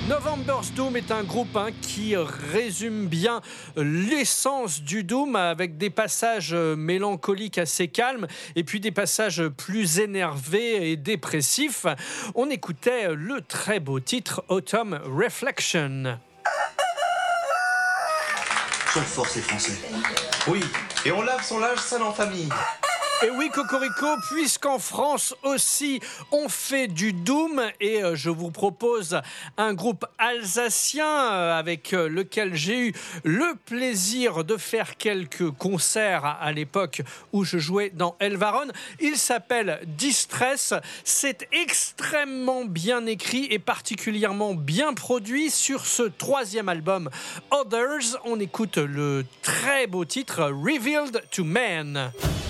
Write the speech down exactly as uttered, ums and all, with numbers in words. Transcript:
November's Doom est un groupe hein, qui résume bien l'essence du Doom avec des passages mélancoliques assez calmes et puis des passages plus énervés et dépressifs. On écoutait le très beau titre Autumn Reflection. Quelle force les Français. Oui, et on lave son linge sale en famille. Et oui, Cocorico, puisqu'en France aussi, on fait du Doom et je vous propose un groupe alsacien avec lequel j'ai eu le plaisir de faire quelques concerts à l'époque où je jouais dans Elvaron. Il s'appelle Distress. C'est extrêmement bien écrit et particulièrement bien produit sur ce troisième album Others. On écoute le très beau titre Revealed to Man.